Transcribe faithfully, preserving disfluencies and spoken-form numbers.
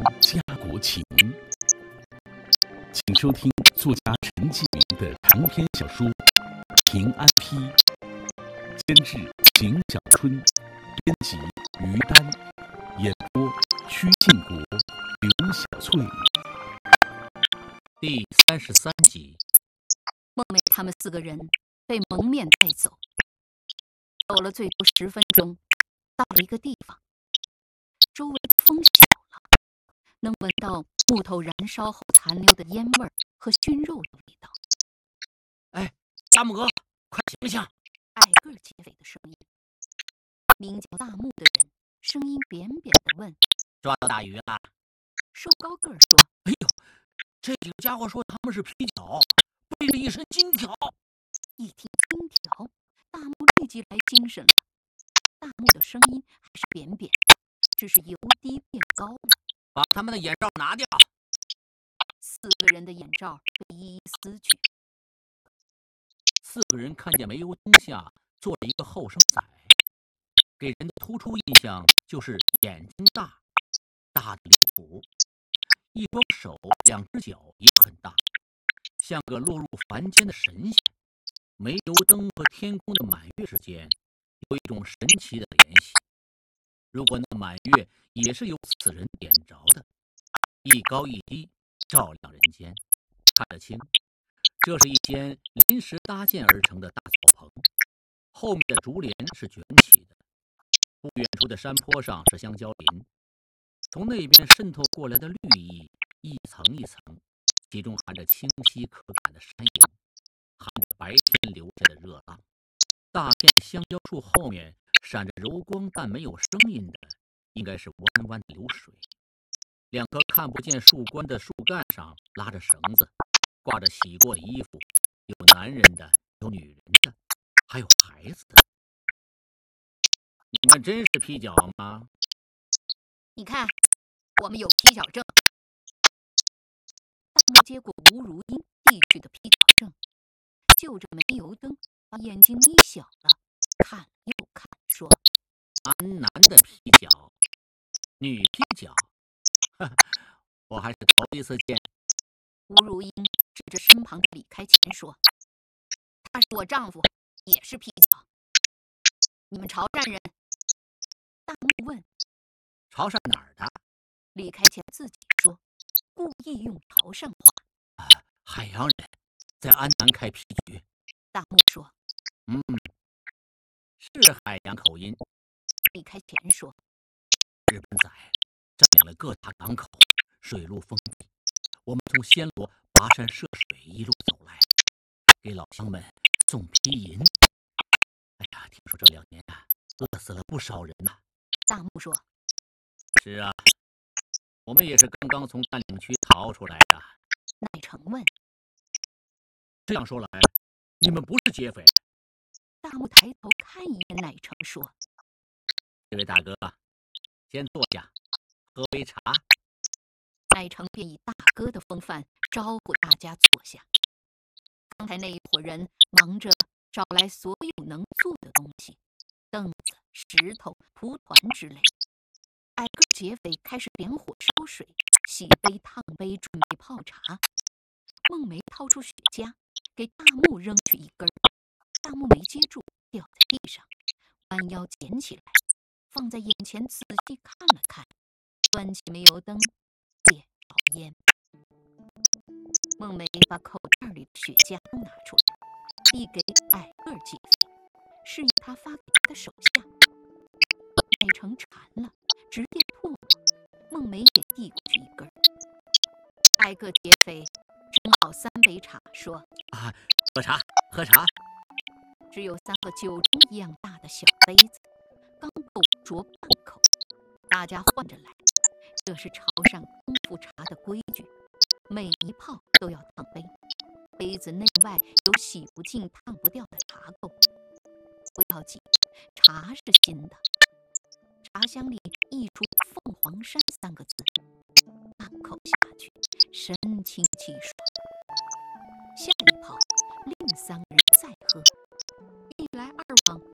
家国情》，请收听作家陈继明的长篇小说《平安批》，监制邢小春，编辑于丹，演播曲靖国、刘小翠。 第三十三集， 孟美他们四个人被蒙面带走，走了最多十分钟，到了一个地方，周围的风小了，能闻到木头燃烧后残留的烟味和熏肉的味道。 哎，大木哥，快醒醒！ 矮个劫匪的声音，名叫大木的人声音扁扁地问：“ 抓到大鱼了？” 瘦高个说：“ 哎呦，这几个家伙说他们是皮条，背了一身金条。” 一听金条，大木立即来精神了。大木的声音还是扁扁的，只是由低变高了。 把他们的眼罩拿掉。 四个人的眼罩被一一撕去。 四个人看见煤油灯下坐了一个后生仔，给人的突出印象就是眼睛大，大的离谱，一双手两只脚也很大，像个落入凡间的神仙。煤油灯和天空的满月之间有一种神奇的联系。如果那满月也是由此人点着的，一高一低，照亮人间，看得清，这是一间临时搭建而成的大草棚，后面的竹帘是卷起的，不远处的山坡上是香蕉林，从那边渗透过来的绿意一层一层，其中含着清晰可感的山影，含着白天留下的热浪。大片香蕉树后面闪着柔光但没有声音的，应该是弯弯的流水。两棵看不见树冠的树干上拉着绳子，挂着洗过的衣服，有男人的，有女人的，还有孩子的。你们真是劈脚吗？ 你看，我们有劈脚证。大木接过吴如英递去的劈脚证，就着煤油灯，把眼睛眯小了，看又看，说：“ 安南的劈脚，女劈脚，呵呵，我还是头一次见。” 吴如英指着身旁的李开前说：“他是我丈夫，也是劈脚。你们潮汕人？”大木问：“ 潮汕哪儿的？” 李开前自己说，故意用潮汕话：“ 啊，海洋人，在安南开皮局。” 大木说：“ 嗯，是海洋口音。” 李开前说：“ 日本仔占领了各大港口，水路封闭。我们从暹罗跋山涉水一路走来，给老乡们送皮银。哎呀，听说这两年啊，饿死了不少人呐。” 大木说：“ 是啊，我们也是刚刚从占领区逃出来的。” 乃成问：“ 这样说来，你们不是劫匪？” 大木抬头看一眼乃成，说：“ 这位大哥，先坐下，喝杯茶。” 乃成便以大哥的风范招呼大家坐下。刚才那一伙人忙着找来所有能做的东西，凳子、石头、蒲团之类。矮个劫匪开始点火烧水，洗杯烫杯，准备泡茶。孟梅掏出雪茄，给大木扔去一根，大木没接住，掉在地上，弯腰捡起来，放在眼前仔细看了看，端起煤油灯，点着烟。孟梅把口袋里的雪茄拿出来，递给矮个劫匪，示意他发给他的手下。乃成馋了，直接唾沫，孟梅也递过去一根。矮个劫匪斟好三杯茶，说：“ 啊，喝茶，喝茶。” 只有三个酒盅一样大的小杯子，刚够酌半口。大家换着来，这是潮汕功夫茶的规矩，每一泡都要烫杯，杯子内外有洗不尽、烫不掉的茶垢。不要紧，茶是新的。茶香里溢出“凤凰山”三个字，半口下去，神清气爽。下一泡，另三个人再喝，